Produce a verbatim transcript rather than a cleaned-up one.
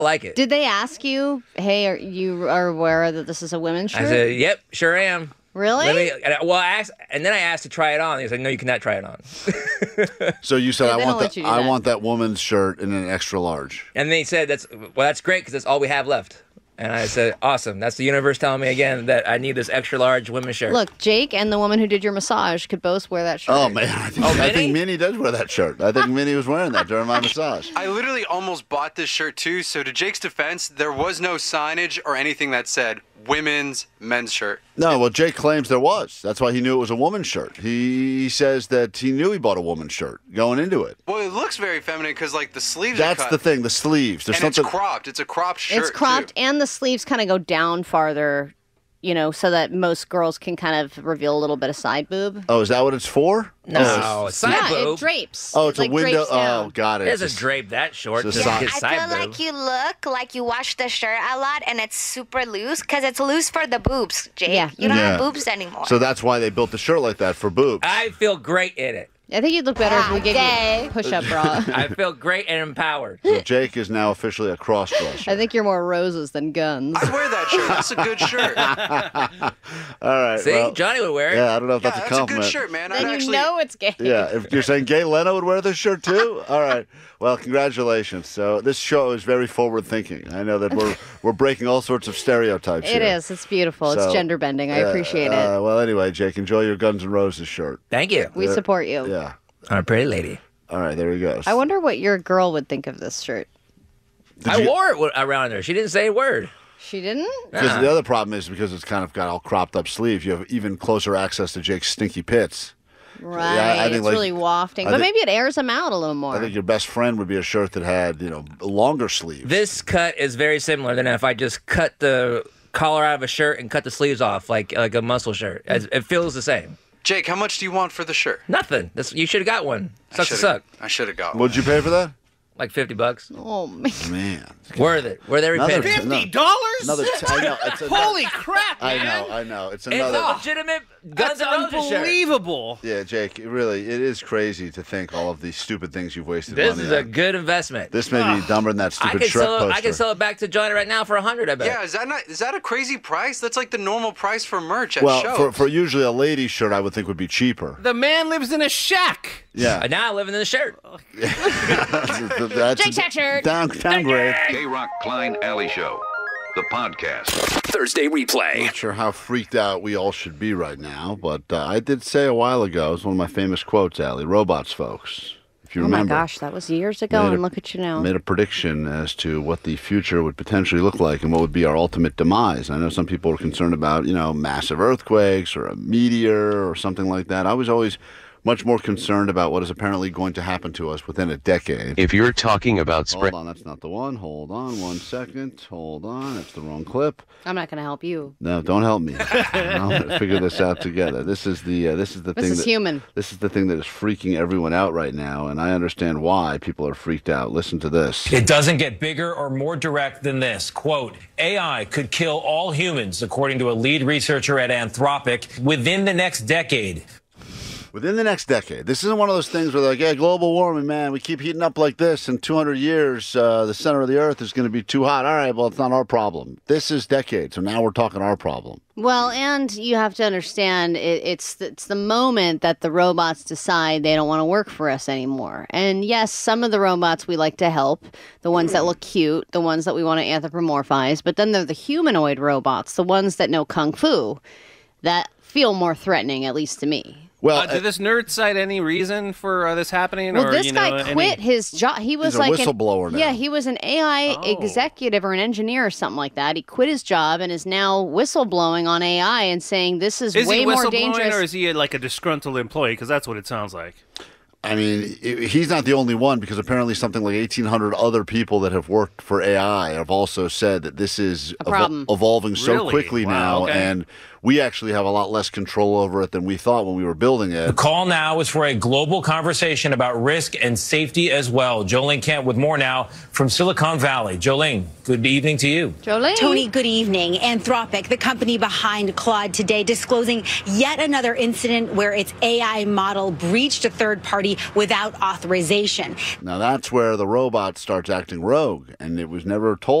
like it. Did they ask you, hey, are you are aware that this is a women's shirt? I said, yep, sure am. Really? Let me, and I- well, I asked, and then I asked to try it on. He was like, no, you cannot try it on. So you said, Yeah, I they don't want let that. you do I that. want that woman's shirt in an extra large. And then he said, "That's well, that's great because that's all we have left." And I said, "Awesome! That's the universe telling me again that I need this extra large women's shirt." Look, Jake and the woman who did your massage could both wear that shirt. Oh man, I think, Oh, I Minnie? think Minnie does wear that shirt. I think Minnie was wearing that during my massage. I literally almost bought this shirt too, so to Jake's defense, there was no signage or anything that said women's men's shirt. No, well, Jake claims there was. That's why he knew it was a woman's shirt. He says that he knew he bought a woman's shirt going into it. Well, it looks very feminine because like the sleeves That's are cut. the thing, the sleeves. There's and something. it's cropped. It's a cropped shirt. It's cropped, too. and the sleeves kind of go down farther, you know, so that most girls can kind of reveal a little bit of side boob. Oh, is that what it's for? no, Oh, it's, side yeah, boob. it drapes. oh, it's like a window. drapes down. Oh, got it. It doesn't It's a- drape that short. it's to a side- get I side feel boob. like you look like you wash the shirt a lot and it's super loose because it's loose for the boobs, Jake. Yeah. You don't have Yeah. boobs anymore. So that's why they built the shirt like that for boobs. I feel great in it. I think you'd look better if we gave you Okay. a push-up bra. I feel great and empowered. So Jake is now officially a cross-dresser. I think you're more roses than guns. I wear that shirt. That's a good shirt. All right. See, well, Johnny would wear it. yeah, I don't know if Yeah, that's a that's a compliment. good shirt, man. I'd Then you actually. know it's gay. Yeah, if you're saying Gay Leno would wear this shirt too, all right. Well, congratulations. So this show is very forward-thinking. I know that we're we're breaking all sorts of stereotypes. It here. is. It's beautiful. So, it's gender bending. I Yeah, appreciate uh, it. Well, anyway, Jake, enjoy your Guns N' Roses shirt. Thank you. We support you. Yeah. I'm a pretty lady. All right, there he goes. I wonder what your girl would think of this shirt. Did I you- wore it w- around her. She didn't say a word. She didn't? Because the other problem is because it's kind of got all cropped up sleeves. You have even closer access to Jake's stinky pits. Right. I think, it's like, really wafting. I But think- maybe it airs them out a little more. I think your best friend would be a shirt that had, you know, longer sleeves. This cut is very similar than if I just cut the collar out of a shirt and cut the sleeves off like like a muscle shirt. As- It feels the same. Jake, how much do you want for the shirt? Nothing. This, you should have got one. I Sucks to shoulda- suck. I should have got one. What'd you pay for that? Like fifty bucks. oh, man. Man. Worth it. Worth every Another penny. t- no, dollars? Another. T- I know. It's another, Holy crap, I man! know. I know. It's It's another. a legitimate Guns That's N' Roses shirt. unbelievable. Yeah, Jake. It really, it is crazy to think all of these stupid things you've wasted This money is a on. good investment. This may be dumber than that I stupid can Shrek sell it. poster. I can sell it back to Johnny right now for a hundred. I bet. Yeah, is that not? Is that a crazy price? That's like the normal price for merch at well, shows. for, for usually a lady's shirt, I would think would be cheaper. The man lives in a shack. Yeah. And now I live in the shirt. that's, that's Jake's hat shirt. Down, downgrade. K-Rock Klein Alley Show, the podcast. Thursday replay. Not sure how freaked out we all should be right now, but uh, I did say a while ago, it's one of my famous quotes, Allie, robots, folks. If you Oh, my remember. gosh. That was years ago, Made a- and look at you now. Made a prediction as to what the future would potentially look like and what would be our ultimate demise. I know some people are concerned about, you know, massive earthquakes or a meteor or something like that. I was always much more concerned about what is apparently going to happen to us within a decade. If you're talking about spread. Hold on, that's not the one. Hold on one second. Hold on, that's the wrong clip. I'm not going to help you. No, don't help me. I'm gonna figure this out together. This is the uh, this is the This thing is that, human. This is the thing that is freaking everyone out right now, and I understand why people are freaked out. Listen to this. It doesn't get bigger or more direct than this. Quote, A I could kill all humans, according to a lead researcher at Anthropic, within the next decade. Within the next decade. This isn't one of those things where they're like, yeah, global warming, man, we keep heating up like this. In two hundred years, uh, the center of the earth is going to be too hot. All right, well, it's not our problem. This is decades, so now we're talking our problem. Well, and you have to understand it, it's it's the moment that the robots decide they don't want to work for us anymore. And yes, some of the robots we like to help, the ones that look cute, the ones that we want to anthropomorphize, but then there are the humanoid robots, the ones that know kung fu, that feel more threatening, at least to me. Well, Uh, did this nerd cite any reason for uh, this happening? Well, or, this you know, guy any- quit his job. He was He's a like whistleblower an, now. Yeah, he was an A I Oh. executive or an engineer or something like that. He quit his job and is now whistleblowing on A I and saying this is, Is way he more whistleblowing dangerous. or is he uh, like a disgruntled employee? Because that's what it sounds like. I mean, i- he's not the only one because apparently something like eighteen hundred other people that have worked for A I have also said that this is A problem. evolving so Really? quickly Wow, now, okay. and we actually have a lot less control over it than we thought when we were building it. The call now is for a global conversation about risk and safety as well. Jolene Kent with more now from Silicon Valley. Jolene, good evening to you. Jolene. Tony, good evening. Anthropic, the company behind Claude, today disclosing yet another incident where its A I model breached a third party without authorization. Now that's where the robot starts acting rogue, and it was never told